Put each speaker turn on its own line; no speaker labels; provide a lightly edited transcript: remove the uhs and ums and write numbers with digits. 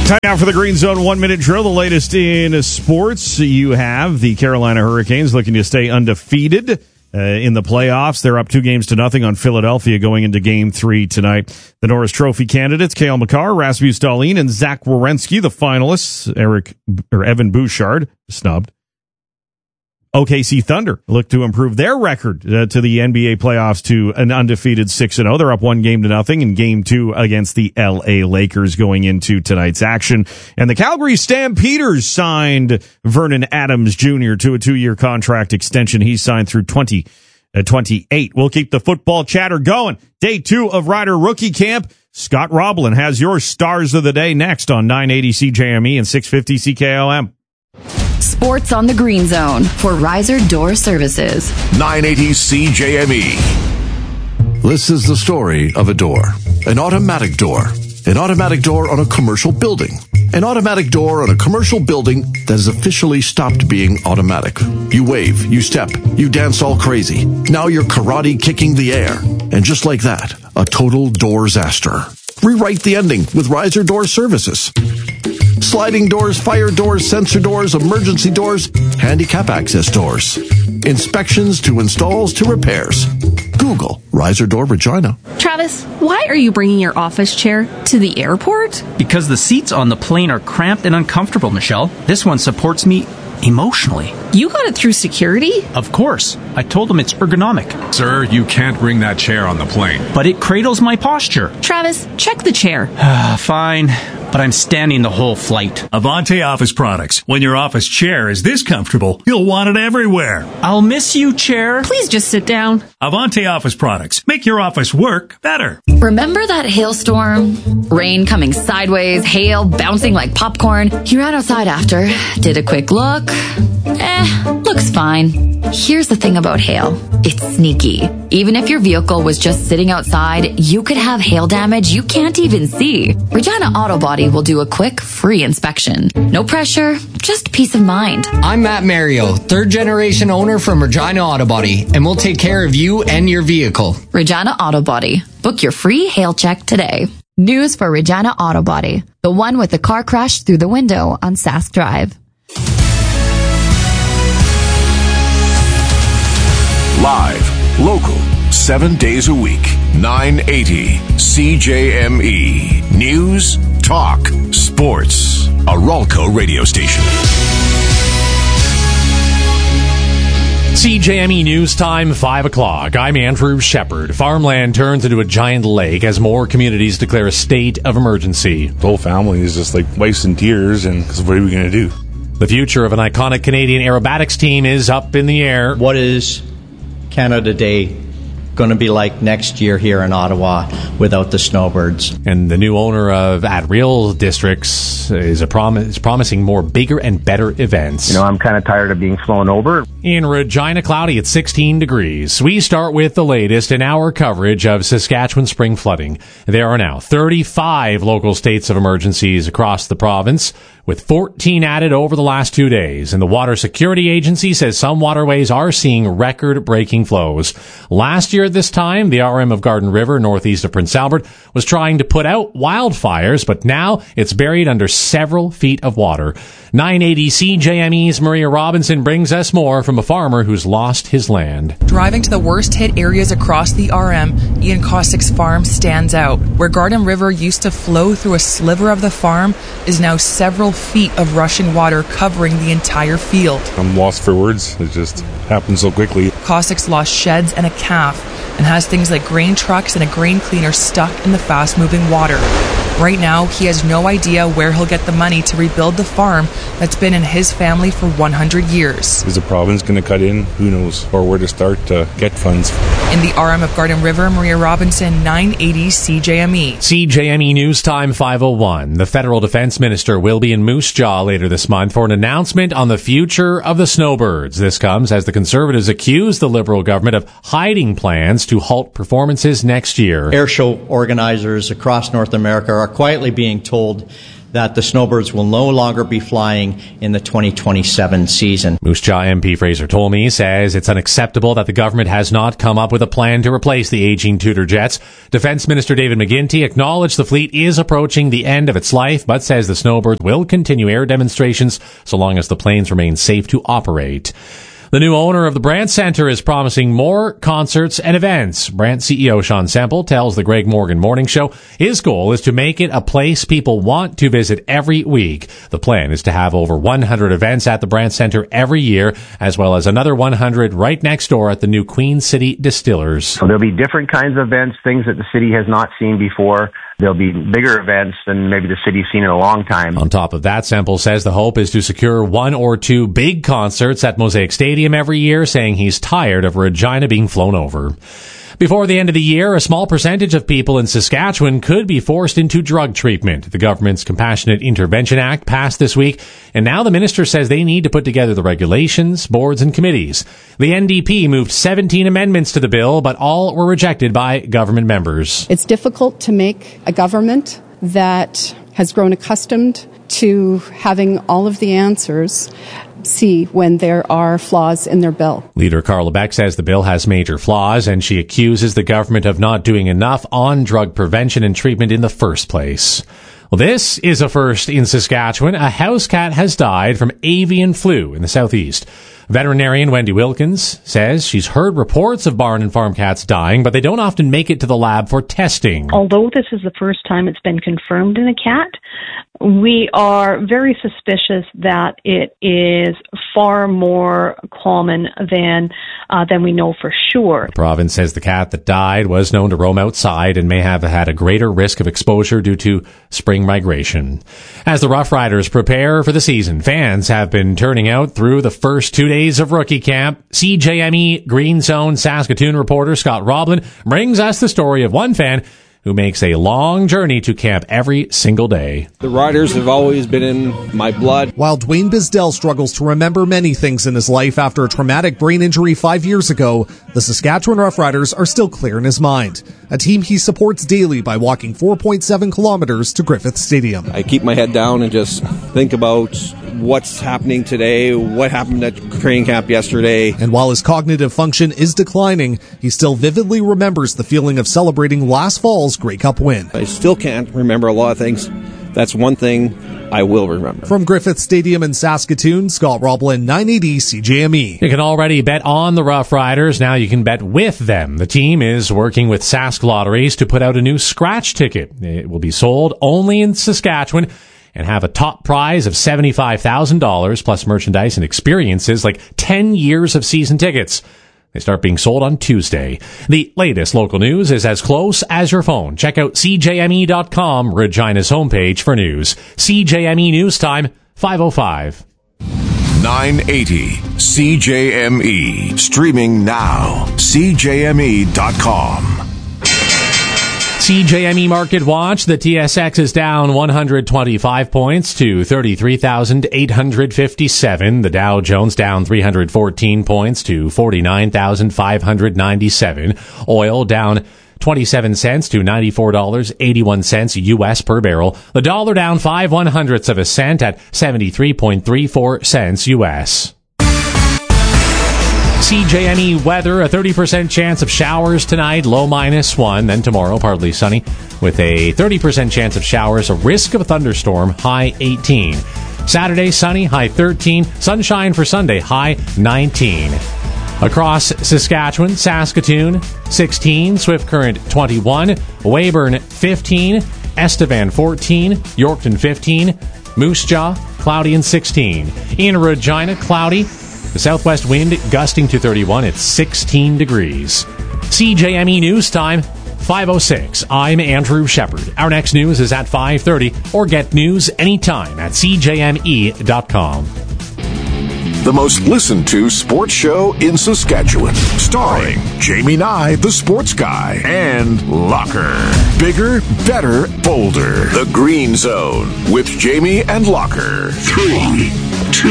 Time now for the Green Zone 1-minute drill. The latest in sports. You have the Carolina Hurricanes looking to stay undefeated in the playoffs. They're up 2-0 on Philadelphia going into Game 3 tonight. The Norris Trophy candidates, Cale Makar, Rasmus Dahlin, and Zach Werenski, the finalists, Evan Bouchard, snubbed. OKC Thunder look to improve their record to the NBA playoffs to an undefeated 6-0. They're up 1-0 in Game 2 against the LA Lakers going into tonight's action. And the Calgary Stampeders signed Vernon Adams Jr. to a 2-year contract extension. He's signed through 2028. We'll keep the football chatter going. Day 2 of Rider Rookie Camp. Scott Roblin has your stars of the day next on 980 CJME and 650 CKLM.
Sports on the Green Zone for Riser Door Services.
980 CJME. This is the story of a door. An automatic door. An automatic door on a commercial building. An automatic door on a commercial building that has officially stopped being automatic. You wave, you step, you dance all crazy. Now you're karate kicking the air. And just like that, a total door-zaster. Rewrite the ending with Riser Door Services. Sliding doors, fire doors, sensor doors, emergency doors, handicap access doors. Inspections to installs to repairs. Google Riser Door Regina.
Travis, why are you bringing your office chair to the airport?
Because the seats on the plane are cramped and uncomfortable, Michelle. This one supports me emotionally.
You got it through security?
Of course. I told them it's ergonomic.
Sir, you can't bring that chair on the plane.
But it cradles my posture.
Travis, check the chair.
Fine, but I'm standing the whole flight.
Avante Office Products. When your office chair is this comfortable, you'll want it everywhere.
I'll miss you, chair.
Please just sit down.
Avante Office Products. Make your office work better.
Remember that hailstorm? Rain coming sideways, hail bouncing like popcorn. He ran outside after, did a quick look. Looks fine. Here's the thing about hail. It's sneaky. Even if your vehicle was just sitting outside, you could have hail damage you can't even see. Regina Auto Body will do a quick, free inspection. No pressure, just peace of mind.
I'm Matt Mario, third-generation owner from Regina Auto Body, and we'll take care of you and your vehicle.
Regina Auto Body. Book your free hail check today. News for Regina Auto Body. The one with the car crashed through the window on Sask Drive.
Live, local, 7 days a week, 980 CJME. News, talk, sports. A Ralco radio station.
CJME News Time, 5 o'clock. I'm Andrew Shepard. Farmland turns into a giant lake as more communities declare a state of emergency.
The whole family is just like wasting tears, and what are we going to do?
The future of an iconic Canadian aerobatics team is up in the air.
What is Canada Day going to be like next year here in Ottawa without the Snowbirds?
And the new owner of At Real Districts is promising more bigger and better events.
You know, I'm kind of tired of being flown over.
In Regina, cloudy at 16 degrees. We start with the latest in our coverage of Saskatchewan spring flooding. There are now 35 local states of emergencies across the province, with 14 added over the last 2 days. And the Water Security Agency says some waterways are seeing record-breaking flows. Last year at this time, the RM of Garden River, northeast of Prince Albert, was trying to put out wildfires, but now it's buried under several feet of water. 980 CJME's Maria Robinson brings us more from a farmer who's lost his land.
Driving to the worst-hit areas across the RM, Ian Kostick's farm stands out. Where Garden River used to flow through a sliver of the farm is now several feet of rushing water covering the entire field.
I'm lost for words. It just happened so quickly.
Kostick's lost sheds and a calf and has things like grain trucks and a grain cleaner stuck in the fast-moving water. Right now, he has no idea where he'll get the money to rebuild the farm that's been in his family for 100 years.
Is the province going to cut in? Who knows? Or where to start to get funds.
In the RM of Garden River, Maria Robinson, 980 CJME.
CJME News Time 5:01. The federal defense minister will be in Moose Jaw later this month for an announcement on the future of the Snowbirds. This comes as the Conservatives accuse the Liberal government of hiding plans to halt performances next year.
Airshow organizers across North America are quietly being told that the snowbirds will no longer be flying in the 2027 season.
Moose Jaw MP Fraser Tolmie says it's unacceptable that the government has not come up with a plan to replace the aging Tudor jets. Defense Minister David McGuinty acknowledged the fleet is approaching the end of its life, but says the snowbirds will continue air demonstrations so long as the planes remain safe to operate. The new owner of the Brant Centre is promising more concerts and events. Brant CEO Sean Semple tells the Greg Morgan Morning Show his goal is to make it a place people want to visit every week. The plan is to have over 100 events at the Brant Centre every year, as well as another 100 right next door at the new Queen City Distillers.
So there'll be different kinds of events, things that the city has not seen before. There'll be bigger events than maybe the city's seen in a long time.
On top of that, Semple says the hope is to secure 1 or 2 big concerts at Mosaic Stadium every year, saying he's tired of Regina being flown over. Before the end of the year, a small percentage of people in Saskatchewan could be forced into drug treatment. The government's Compassionate Intervention Act passed this week, and now the minister says they need to put together the regulations, boards, and committees. The NDP moved 17 amendments to the bill, but all were rejected by government members.
It's difficult to make a government that has grown accustomed to having all of the answers see when there are flaws in their bill.
Leader Carla Beck says the bill has major flaws, and she accuses the government of not doing enough on drug prevention and treatment in the first place. Well, this is a first in Saskatchewan. A house cat has died from avian flu in the southeast. Veterinarian Wendy Wilkins says she's heard reports of barn and farm cats dying, but they don't often make it to the lab for testing.
Although this is the first time it's been confirmed in a cat, we are very suspicious that it is far more common than we know for sure.
The province says the cat that died was known to roam outside and may have had a greater risk of exposure due to spring migration. As the Rough Riders prepare for the season, fans have been turning out through the first 2 days of rookie camp. CJME Green Zone Saskatoon reporter Scott Roblin brings us the story of one fan who makes a long journey to camp every single day.
The Riders have always been in my blood.
While Dwayne Bisdell struggles to remember many things in his life after a traumatic brain injury 5 years ago, the Saskatchewan Rough Riders are still clear in his mind. A team he supports daily by walking 4.7 kilometers to Griffith Stadium.
I keep my head down and just think about what's happening today, what happened at training camp yesterday.
And while his cognitive function is declining, he still vividly remembers the feeling of celebrating last fall's Grey Cup win.
I still can't remember a lot of things. That's one thing I will remember.
From Griffith Stadium in Saskatoon, Scott Roblin, 980 CJME.
You can already bet on the Rough Riders. Now you can bet with them. The team is working with Sask Lotteries to put out a new scratch ticket. It will be sold only in Saskatchewan and have a top prize of $75,000 plus merchandise and experiences like 10 years of season tickets. They start being sold on Tuesday. The latest local news is as close as your phone. Check out CJME.com, Regina's homepage for news. CJME News Time, 5:05.
980 CJME. Streaming now. CJME.com.
CJME Market Watch. The TSX is down 125 points to 33,857. The Dow Jones down 314 points to 49,597. Oil down 27 cents to $94.81 U.S. per barrel. The dollar down 0.05 of a cent at 73.34 cents U.S. CJME weather, a 30% chance of showers tonight, low -1. Then tomorrow, partly sunny with a 30% chance of showers, a risk of a thunderstorm, high 18. Saturday, sunny, high 13. Sunshine for Sunday, high 19. Across Saskatchewan, Saskatoon, 16. Swift Current, 21. Weyburn, 15. Estevan, 14. Yorkton, 15. Moose Jaw, cloudy and 16. In Regina, cloudy. The southwest wind gusting to 31 at 16 degrees. CJME News Time, 5:06. I'm Andrew Shepard. Our next news is at 5:30, or get news anytime at CJME.com.
The most listened to sports show in Saskatchewan. Starring Jamie Nye, the sports guy, and Locker. Bigger, better, bolder. The Green Zone with Jamie and Locker. 3.